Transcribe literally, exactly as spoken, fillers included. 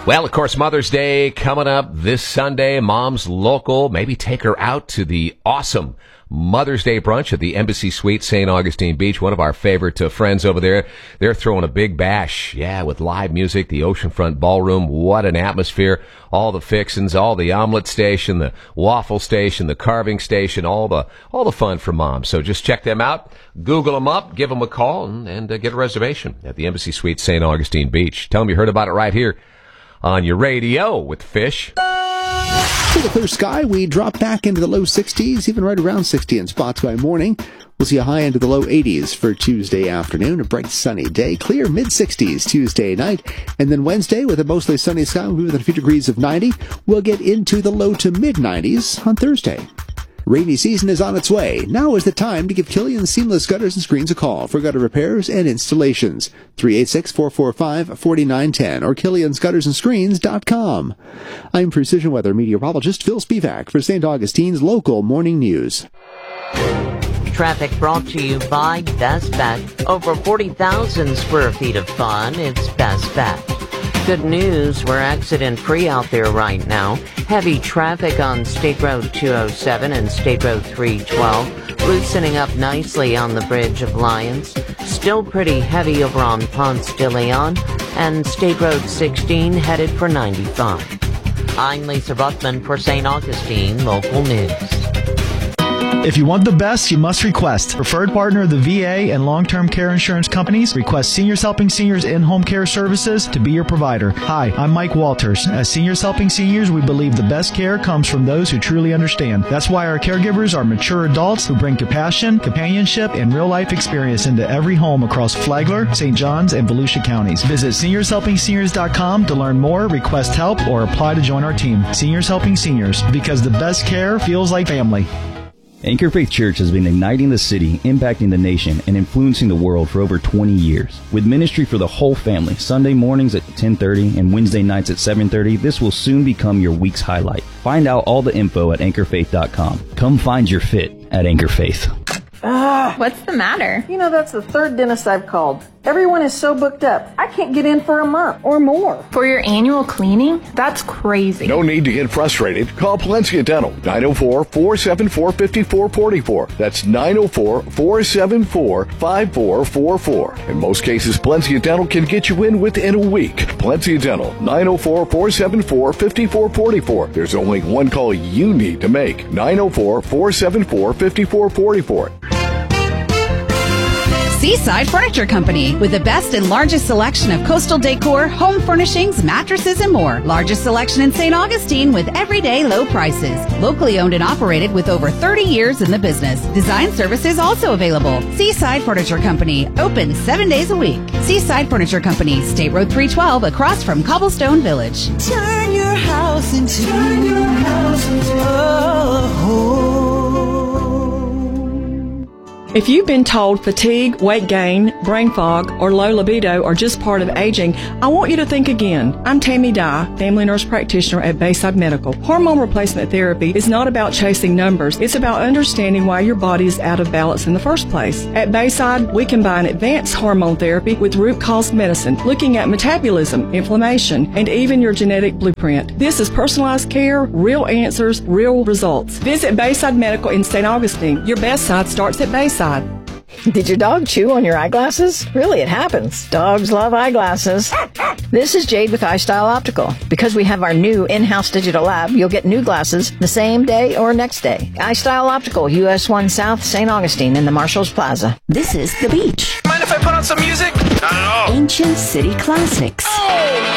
Well, of course, Mother's Day coming up this Sunday. Mom's local. Maybe take her out to the awesome Mother's Day brunch at the Embassy Suites, Saint Augustine Beach. One of our favorite uh, friends over there. They're throwing a big bash. Yeah, with live music, the Oceanfront Ballroom. What an atmosphere. All the fixins, all the omelet station, the waffle station, the carving station, all the all the fun for Mom. So just check them out. Google them up. Give them a call and, and uh, get a reservation at the Embassy Suites, Saint Augustine Beach. Tell them you heard about it right here on your radio with Fish. With a clear sky, we drop back into the low sixties, even right around sixty in spots by morning. We'll see a high into the low eighties for Tuesday afternoon. A bright sunny day. Clear mid-sixties Tuesday night. And then Wednesday, with a mostly sunny sky, with a few degrees of ninety. We'll get into the low to mid-nineties on Thursday. Rainy season is on its way. Now is the time to give Killian Seamless Gutters and Screens a call for gutter repairs and installations. three eight six, four four five, four nine one zero or killians gutters and screens dot com. I'm Precision Weather meteorologist Phil Spivak for Saint Augustine's local morning news. Traffic brought to you by Best Bet. Over forty thousand square feet of fun. It's Best Bet. Good news, we're accident-free out there right now. Heavy traffic on State Road two oh seven and State Road three twelve, loosening up nicely on the Bridge of Lions. Still pretty heavy over on Ponce de Leon, and State Road sixteen headed for ninety-five. I'm Lisa Ruthman for Saint Augustine Local News. If you want the best, you must request. Preferred partner of the V A and long-term care insurance companies, Request Seniors Helping Seniors in-home care services to be your provider. Hi, I'm Mike Walters. As Seniors Helping Seniors, we believe the best care comes from those who truly understand. That's why our caregivers are mature adults who bring compassion, companionship, and real-life experience into every home across Flagler, Saint Johns, and Volusia counties. Visit seniors helping seniors dot com to learn more, request help, or apply to join our team. Seniors Helping Seniors, because the best care feels like family. Anchor Faith Church has been igniting the city, impacting the nation, and influencing the world for over twenty years. With ministry for the whole family, Sunday mornings at ten thirty and Wednesday nights at seven thirty, this will soon become your week's highlight. Find out all the info at anchor faith dot com. Come find your fit at Anchor Faith. Ah, What's the matter? you know, that's the third dentist I've called. Everyone is so booked up. I can't get in for a month or more. For your annual cleaning? That's crazy. No need to get frustrated. Call Palencia Dental, nine oh four, four seven four, five four four four. That's nine oh four, four seven four, five four four four. In most cases, Palencia Dental can get you in within a week. Palencia Dental, nine oh four, four seven four, five four four four. There's only one call you need to make. nine oh four, four seven four, five four four four. Seaside Furniture Company, with the best and largest selection of coastal decor, home furnishings, mattresses, and more. Largest selection in Saint Augustine with everyday low prices. Locally owned and operated with over thirty years in the business. Design services also available. Seaside Furniture Company, open seven days a week. Seaside Furniture Company, State Road three twelve, across from Cobblestone Village. Turn your house into, turn your house into a home. If you've been told fatigue, weight gain, brain fog, or low libido are just part of aging, I want you to think again. I'm Tammy Dye, family nurse practitioner at Bayside Medical. Hormone replacement therapy is not about chasing numbers. It's about understanding why your body is out of balance in the first place. At Bayside, we combine advanced hormone therapy with root cause medicine, looking at metabolism, inflammation, and even your genetic blueprint. This is personalized care, real answers, real results. Visit Bayside Medical in Saint Augustine. Your best side starts at Bayside. Did your dog chew on your eyeglasses? Really, it happens. Dogs love eyeglasses. This is Jade with iStyle Optical. Because we have our new in-house digital lab, you'll get new glasses the same day or next day. iStyle Optical, U S one South, Saint Augustine in the Marshalls Plaza. This is The Beach. Mind if I put on some music? Not at all. Ancient City Classics. Oh!